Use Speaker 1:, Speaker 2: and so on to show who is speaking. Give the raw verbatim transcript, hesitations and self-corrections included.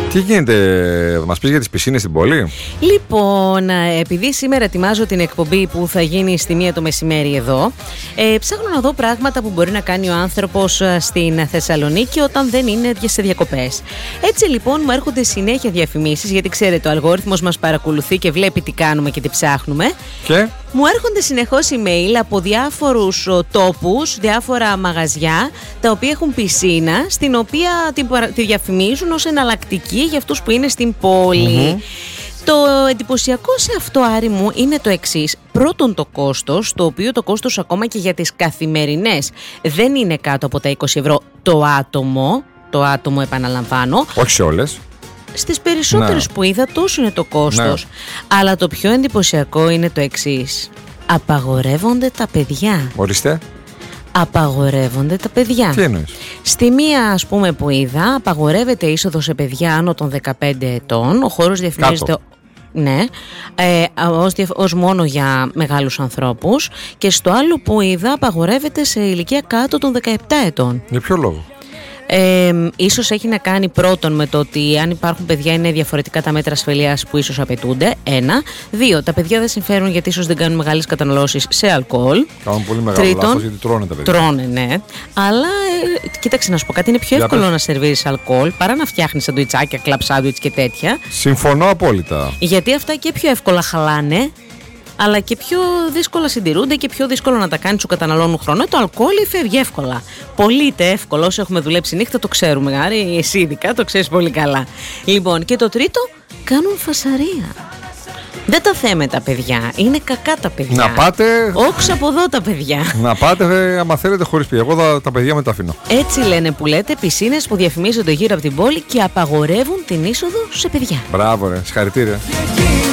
Speaker 1: Τι γίνεται, θα μας πεις για τις πισίνες στην πόλη?
Speaker 2: Λοιπόν, επειδή σήμερα ετοιμάζω την εκπομπή που θα γίνει στη μία το μεσημέρι εδώ, ε, ψάχνω να δω πράγματα που μπορεί να κάνει ο άνθρωπος στην Θεσσαλονίκη όταν δεν είναι σε διακοπές. Έτσι λοιπόν μου έρχονται συνέχεια διαφημίσεις, γιατί ξέρετε ο αλγόριθμος μας παρακολουθεί και βλέπει τι κάνουμε και τι ψάχνουμε.
Speaker 1: Και?
Speaker 2: Μου έρχονται συνεχώς email από διάφορους τόπους, διάφορα μαγαζιά, τα οποία έχουν πισίνα, στην οποία τη, τη διαφημίζουν ως εναλλακτική για αυτούς που είναι στην πόλη. Mm-hmm. Το εντυπωσιακό σε αυτό, Άρη μου, είναι το εξής. Πρώτον, το κόστος, το οποίο το κόστος ακόμα και για τις καθημερινές δεν είναι κάτω από τα είκοσι ευρώ το άτομο. Το άτομο, επαναλαμβάνω.
Speaker 1: Όχι σε όλες.
Speaker 2: Στις περισσότερες ναι. που είδα τόσο είναι το κόστος. Ναι. Αλλά το πιο εντυπωσιακό είναι το εξής. Απαγορεύονται τα παιδιά.
Speaker 1: Ορίστε.
Speaker 2: Απαγορεύονται τα παιδιά.
Speaker 1: Τι εννοείς?
Speaker 2: Στη μία, ας πούμε, που είδα, απαγορεύεται είσοδο σε παιδιά άνω των δεκαπέντε ετών. Ο χώρος διαφημίζεται... Ναι, ε, ως, ως μόνο για μεγάλους ανθρώπους. Και στο άλλο που είδα, απαγορεύεται σε ηλικία κάτω των δεκαεπτά ετών.
Speaker 1: Για ποιο λόγο?
Speaker 2: Ε, ίσως έχει να κάνει πρώτον με το ότι αν υπάρχουν παιδιά είναι διαφορετικά τα μέτρα ασφαλείας που ίσως απαιτούνται. Ένα. Δύο. Τα παιδιά δεν συμφέρουν γιατί ίσως δεν κάνουν μεγάλες καταναλώσεις σε αλκοόλ.
Speaker 1: Κάνουν πολύ μεγάλο
Speaker 2: Τρίτον,
Speaker 1: λάθος γιατί τρώνε τα παιδιά.
Speaker 2: Τρώνε, ναι. Αλλά ε, κοίταξε να σου πω κάτι, είναι πιο
Speaker 1: Για
Speaker 2: εύκολο
Speaker 1: πες.
Speaker 2: να σερβίρεις αλκοόλ παρά να φτιάχνεις σαντουιτσάκια, κλαμπ σάντουιτς και τέτοια.
Speaker 1: Συμφωνώ απόλυτα.
Speaker 2: Γιατί αυτά και πιο εύκολα χαλάνε, αλλά και πιο δύσκολα συντηρούνται και πιο δύσκολο να τα κάνεις, σου καταναλώνουν χρόνο. Το αλκοόλ φεύγει εύκολα. Πωλείται εύκολα. Όσοι έχουμε δουλέψει νύχτα το ξέρουμε. Άρη, εσύ ειδικά το ξέρεις πολύ καλά. Λοιπόν, και το τρίτο, κάνουν φασαρία. Δεν τα θέμε τα παιδιά. Είναι κακά τα παιδιά.
Speaker 1: Να πάτε.
Speaker 2: Όξα από εδώ τα παιδιά.
Speaker 1: Να πάτε, άμα θέλετε, χωρίς παιδιά. Εγώ τα, τα παιδιά με τα αφήνω.
Speaker 2: Έτσι λένε που λέτε, πισίνες που διαφημίζονται γύρω από την πόλη και απαγορεύουν την είσοδο σε παιδιά.
Speaker 1: Μπράβο, ρε. Συγχαρητήρια.